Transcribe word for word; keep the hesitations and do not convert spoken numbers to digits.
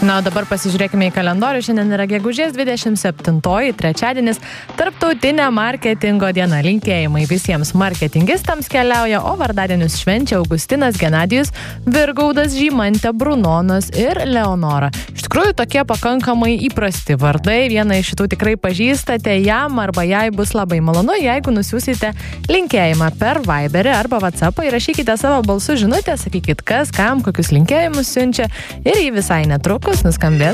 Na, o dabar pasižiūrėkime į kalendorių. Šiandien yra gegužės dvidešimt septintoji, trečiadienis, tarptautinė marketingo diena. Linkėjimai visiems marketingistams keliauja, o vardadienius švenčia Augustinas, Genadijus, Virgaudas, Žymantė, Brunonas ir Leonora. Iš tikrųjų, tokie pakankamai įprasti vardai. Vieną iš šitų tikrai pažįstate, jam arba jai bus labai malonu, jeigu nusiųsite linkėjimą per Viberį arba WhatsAppą. Įrašykite savo balsu žinutę, sakykit kas, kam, kokius linkėjimus siunčia ir jį visai netrukus nuskambės